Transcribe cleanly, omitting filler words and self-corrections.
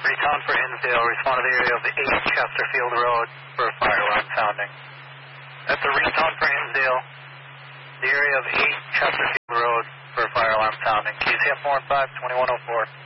Retown for Hinsdale, respond to the area of 8 Chesterfield Road for a fire alarm sounding. At the Retown for Hinsdale, the area of 8 Chesterfield Road for a fire alarm sounding. KCF 415, 2104.